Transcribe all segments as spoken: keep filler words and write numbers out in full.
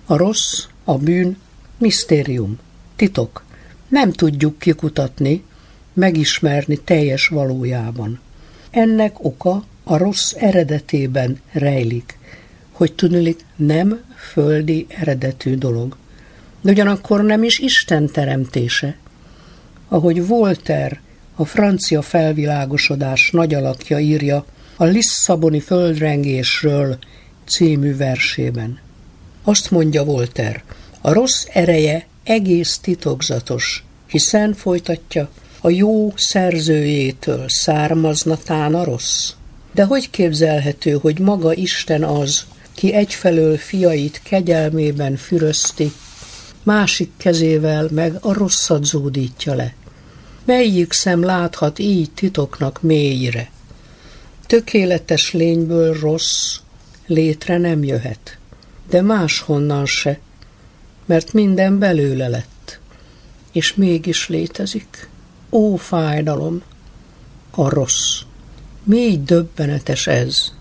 A rossz, a bűn, misztérium, titok. Nem tudjuk kikutatni, megismerni teljes valójában. Ennek oka a rossz eredetében rejlik, hogy tudniillik nem földi eredetű dolog, de ugyanakkor nem is Isten teremtése. Ahogy Voltaire, a francia felvilágosodás nagy alakja írja a Lisszaboni földrengésről című versében. Azt mondja Voltaire, a rossz ereje egész titokzatos, hiszen, folytatja, a jó szerzőjétől származna tán a rossz. De hogy képzelhető, hogy maga Isten az, ki egyfelől fiait kegyelmében fürözti, másik kezével meg a rosszat zúdítja le? Melyik szem láthat így titoknak mélyire? Tökéletes lényből rossz létre nem jöhet, de máshonnan se, mert minden belőle lett, és mégis létezik. Ó, fájdalom, a rossz. Mély döbbenetes ez.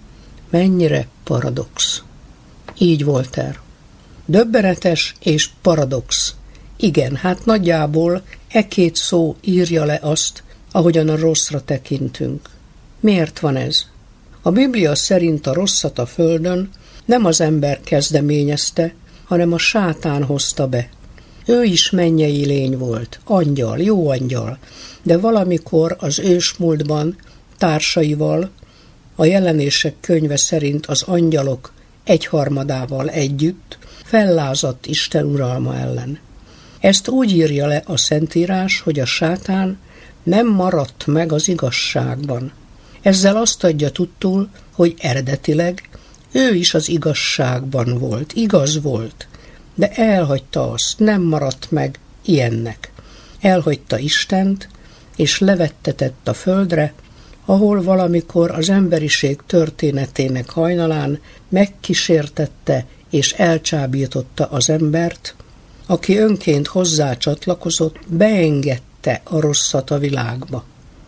Mennyire paradox. Így Voltaire. Döbbenetes és paradox. Igen, hát nagyjából e két szó írja le azt, ahogyan a rosszra tekintünk. Miért van ez? A Biblia szerint a rosszat a földön nem az ember kezdeményezte, hanem a sátán hozta be. Ő is mennyei lény volt, angyal, jó angyal, de valamikor az ősmúltban társaival, a Jelenések könyve szerint az angyalok egyharmadával együtt fellázadt Isten uralma ellen. Ezt úgy írja le a Szentírás, hogy a sátán nem maradt meg az igazságban. Ezzel azt adja tudtul, hogy eredetileg ő is az igazságban volt, igaz volt, de elhagyta azt, nem maradt meg ilyennek. Elhagyta Istent, és levettetett a földre, ahol valamikor az emberiség történetének hajnalán megkísértette és elcsábította az embert, aki önként hozzá csatlakozott, beengedte a rosszat a világba.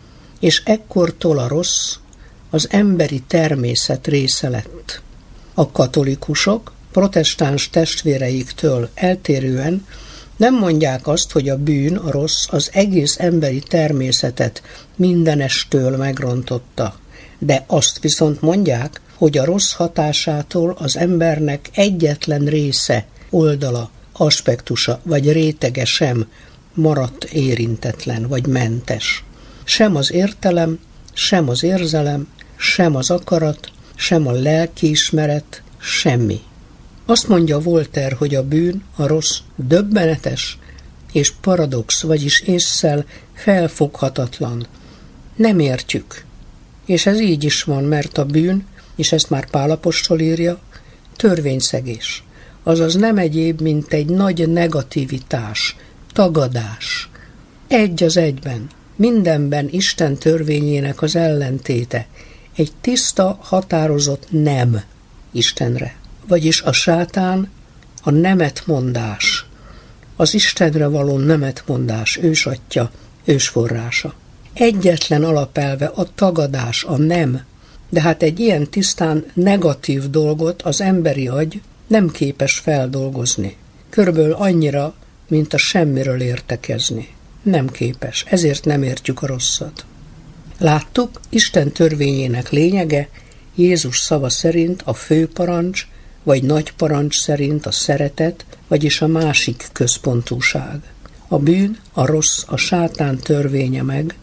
És ekkortól a rossz az emberi természet része lett. A katolikusok protestáns testvéreiktől eltérően nem mondják azt, hogy a bűn, a rossz az egész emberi természetet mindenestől megrontotta, de azt viszont mondják, hogy a rossz hatásától az embernek egyetlen része, oldala, aspektusa vagy rétege sem maradt érintetlen vagy mentes. Sem az értelem, sem az érzelem, sem az akarat, sem a lelkiismeret, semmi. Azt mondja Voltaire, hogy a bűn, a rossz döbbenetes és paradox, vagyis ésszel felfoghatatlan. Nem értjük. És ez így is van, mert a bűn, és ezt már Pál apostol írja, törvényszegés. Azaz nem egyéb, mint egy nagy negativitás, tagadás. Egy az egyben, mindenben Isten törvényének az ellentéte. Egy tiszta, határozott nem Istenre. Vagyis a sátán a nemetmondás, az Istenre való nemetmondás ősatja, ősforrása. Egyetlen alapelve a tagadás, a nem, de hát egy ilyen tisztán negatív dolgot az emberi agy nem képes feldolgozni. Körülbelül annyira, mint a semmiről értekezni. Nem képes, ezért nem értjük a rosszat. Láttuk, Isten törvényének lényege Jézus szava szerint a főparancs, vagy nagy parancs szerint a szeretet, vagyis a másik központúság. A bűn, a rossz, a sátán törvénye meg,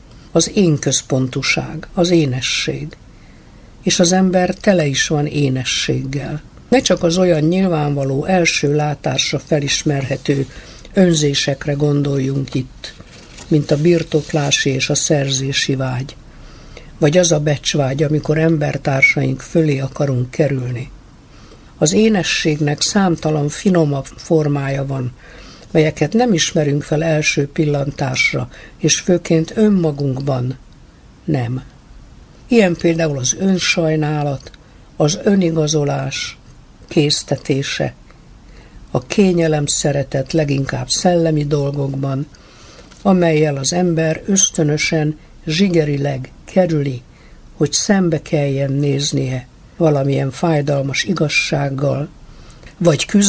az én központúság, az énesség. És az ember tele is van énességgel. Ne csak az olyan nyilvánvaló, első látásra felismerhető önzésekre gondoljunk itt, mint a birtoklási és a szerzési vágy, vagy az a becsvágy, amikor embertársaink fölé akarunk kerülni. Az énességnek számtalan finomabb formája van, melyeket nem ismerünk fel első pillantásra, és főként önmagunkban nem. Ilyen például az önsajnálat, az önigazolás késztetése, a kényelem szeretet leginkább szellemi dolgokban, amellyel az ember ösztönösen, zsigerileg kerüli, hogy szembe kelljen néznie valamilyen fájdalmas igazsággal, vagy küzd